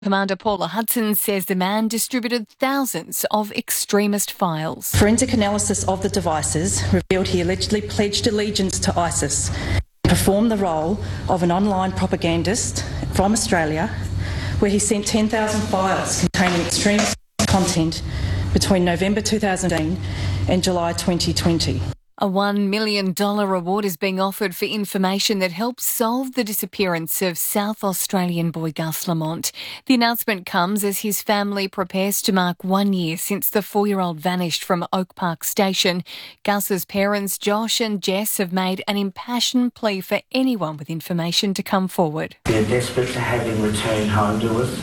Commander Paula Hudson says the man distributed thousands of extremist files. Forensic analysis of the devices revealed he allegedly pledged allegiance to ISIS and performed the role of an online propagandist from Australia, where he sent 10,000 files containing extremist content between November 2018 and July 2020. A $1 million reward is being offered for information that helps solve the disappearance of South Australian boy Gus Lamont. The announcement comes as his family prepares to mark 1 year since the 4-year-old vanished from Oak Park Station. Gus's parents, Josh and Jess, have made an impassioned plea for anyone with information to come forward. We are desperate to have him return home to us,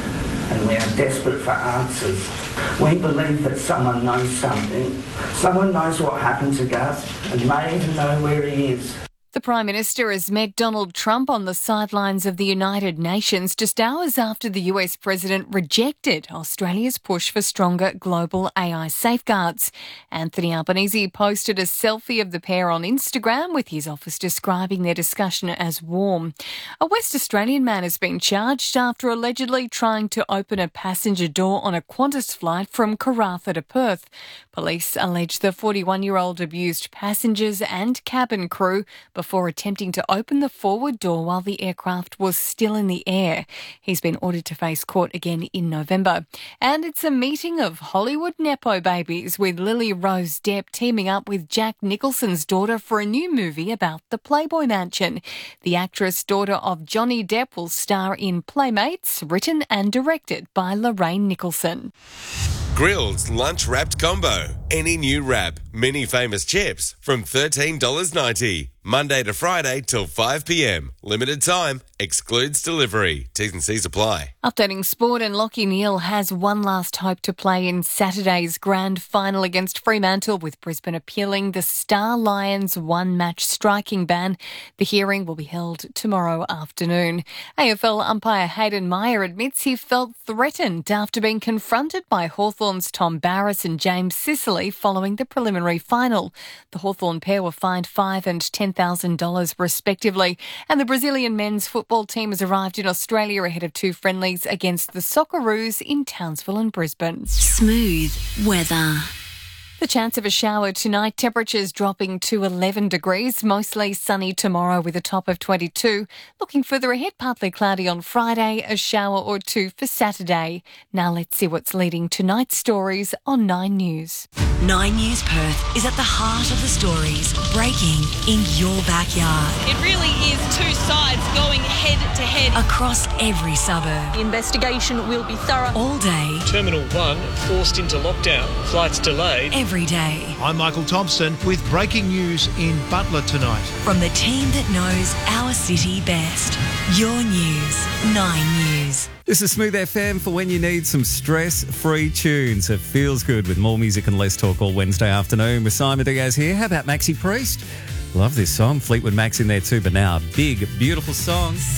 and we are desperate for answers. We believe that someone knows something. Someone knows what happened to Gus and may even know where he is. The Prime Minister has met Donald Trump on the sidelines of the United Nations just hours after the US President rejected Australia's push for stronger global AI safeguards. Anthony Albanese posted a selfie of the pair on Instagram, with his office describing their discussion as warm. A West Australian man has been charged after allegedly trying to open a passenger door on a Qantas flight from Karratha to Perth. Police allege the 41-year-old abused passengers and cabin crew before attempting to open the forward door while the aircraft was still in the air. He's been ordered to face court again in November. And it's a meeting of Hollywood nepo babies, with Lily Rose Depp teaming up with Jack Nicholson's daughter for a new movie about the Playboy Mansion. The actress, daughter of Johnny Depp, will star in Playmates, written and directed by Lorraine Nicholson. Grilled lunch wrapped combo. Any new wrap, mini famous chips from $13.90. Monday to Friday till 5 p.m. Limited time. Excludes delivery. T's and C's apply. Updating sport, and Lachie Neale has one last hope to play in Saturday's grand final against Fremantle, with Brisbane appealing the Star Lions one-match striking ban. The hearing will be held tomorrow afternoon. AFL umpire Hayden Meyer admits he felt threatened after being confronted by Hawthorn's Tom Barras and James Sicily following the preliminary final. The Hawthorn pair were fined $5,000 and $10,000 respectively, and the Brazilian men's football team has arrived in Australia ahead of 2 friendlies against the Socceroos in Townsville and Brisbane. Smooth weather. The chance of a shower tonight, temperatures dropping to 11 degrees, mostly sunny tomorrow with a top of 22. Looking further ahead, partly cloudy on Friday, a shower or 2 for Saturday. Now let's see what's leading tonight's stories on 9 News. 9 News Perth is at the heart of the stories breaking in your backyard. It really is two sides going head to head. Across every suburb. The investigation will be thorough. All day. Terminal 1 forced into lockdown. Flights delayed. Every day. I'm Michael Thompson with breaking news in Butler tonight. From the team that knows our city best. Your news, 9 News. This is Smooth FM for when you need some stress-free tunes. It feels good with more music and less talk all Wednesday afternoon with Simon Diaz here. How about Maxi Priest? Love this song. Fleetwood Mac's in there too, but now a big, beautiful song.